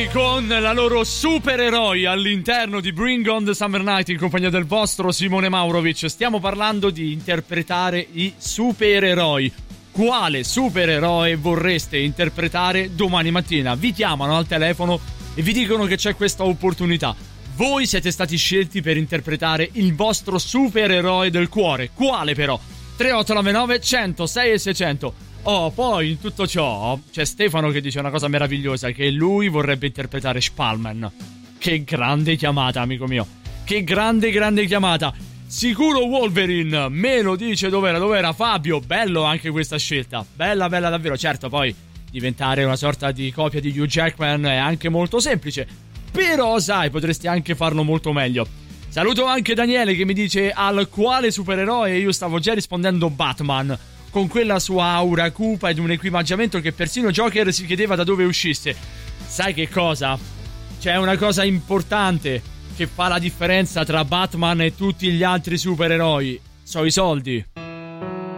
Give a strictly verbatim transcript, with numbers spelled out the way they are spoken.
con la loro supereroi all'interno di Bring on the Summer Night in compagnia del vostro Simone Maurovic. Stiamo parlando di interpretare i supereroi. Quale supereroe vorreste interpretare domani mattina? Vi chiamano al telefono e vi dicono che c'è questa opportunità. Voi siete stati scelti per interpretare il vostro supereroe del cuore. Quale però? tre otto nove nove cento sei e seicento. Oh, poi in tutto ciò c'è Stefano che dice una cosa meravigliosa, che lui vorrebbe interpretare Spallman. Che grande chiamata, amico mio. Che grande, grande chiamata. Sicuro Wolverine. Me lo dice dov'era, dov'era Fabio. Bello anche questa scelta. Bella, bella davvero. Certo, poi diventare una sorta di copia di Hugh Jackman è anche molto semplice. Però, sai, potresti anche farlo molto meglio. Saluto anche Daniele che mi dice al quale supereroe. Io stavo già rispondendo Batman, con quella sua aura cupa ed un equipaggiamento che persino Joker si chiedeva da dove uscisse. Sai che cosa? C'è una cosa importante che fa la differenza tra Batman e tutti gli altri supereroi. So i soldi.